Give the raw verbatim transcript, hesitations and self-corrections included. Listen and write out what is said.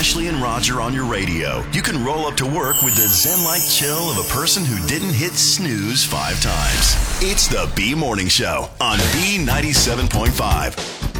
Ashley and Roger on your radio, you can roll up to work with the zen-like chill of a person who didn't hit snooze five times. It's the B Morning Show on B ninety-seven point five.